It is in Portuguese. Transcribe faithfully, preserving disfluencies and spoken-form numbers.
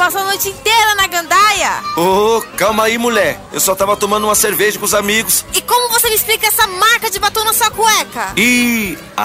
passou a noite inteira na gandaia? Ô, oh, calma aí, mulher. Eu só tava tomando uma cerveja com os amigos. E como você me explica essa marca de batom na sua cueca? Ih...